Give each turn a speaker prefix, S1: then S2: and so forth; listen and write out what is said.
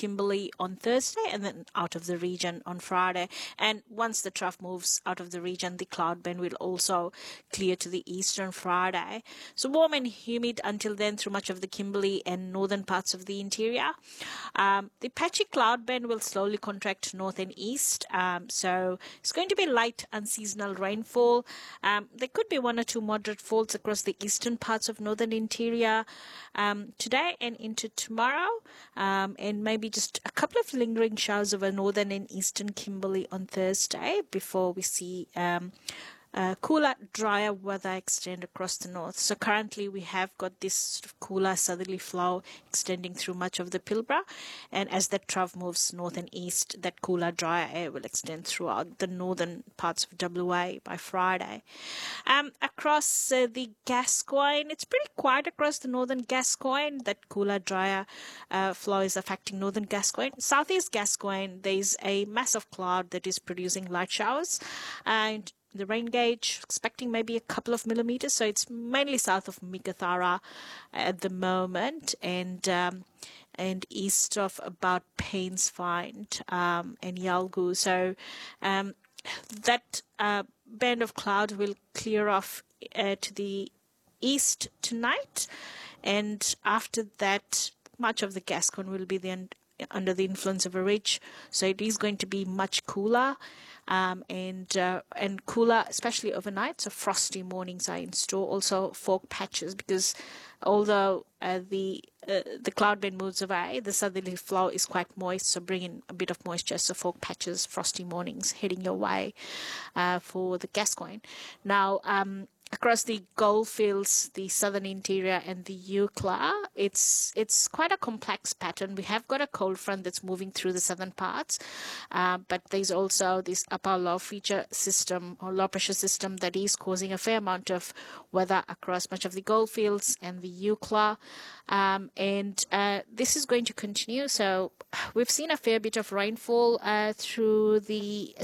S1: Kimberley on Thursday, and then out of the region on Friday. And once the trough moves out of the region, the cloud band will also clear to the east on Friday. So warm and humid until then through much of the Kimberley and northern parts of the interior. The patchy cloud band will slowly contract north and east. So it's going to be light unseasonal rainfall. There could be 1 or 2 moderate falls across the eastern parts of northern interior today and into tomorrow, and maybe just a couple of lingering showers over northern and eastern Kimberley on Thursday before we see cooler, drier weather extend across the north. So currently we have got this sort of cooler southerly flow extending through much of the Pilbara, and as that trough moves north and east, that cooler, drier air will extend throughout the northern parts of WA by Friday. Across the Gascoyne, it's pretty quiet across the northern Gascoyne. That cooler, drier flow is affecting northern Gascoyne. Southeast Gascoyne, there's a massive cloud that is producing light showers, and the rain gauge expecting maybe a couple of millimeters, so it's mainly south of Meekatharra at the moment, and east of about Paynes Find and Yalgoo. So that band of cloud will clear off to the east tonight, and after that much of the Gascoyne will be then under the influence of a ridge, so it is going to be much cooler. And cooler, especially overnight. So frosty mornings are in store. Also fog patches, because although the cloud band moves away, the southerly flow is quite moist, so bring in a bit of moisture. So fog patches, frosty mornings heading your way for the Gascoyne. Now, across the goldfields, the southern interior and the Eucla, it's quite a complex pattern. We have got a cold front that's moving through the southern parts, but there's also this upper low feature system or low pressure system that is causing a fair amount of weather across much of the goldfields and the Eucla, and this is going to continue. So we've seen a fair bit of rainfall through the